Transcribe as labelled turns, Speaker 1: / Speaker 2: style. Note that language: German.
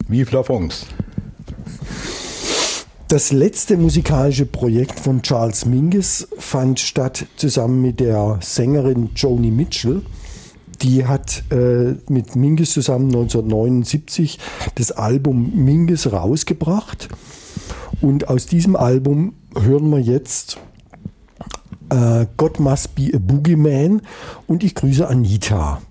Speaker 1: Vive la France.
Speaker 2: Das letzte musikalische Projekt von Charles Mingus fand statt zusammen mit der Sängerin Joni Mitchell. Die hat mit Mingus zusammen 1979 das Album Mingus rausgebracht. Und aus diesem Album hören wir jetzt God Must Be a Boogeyman und ich grüße Anita.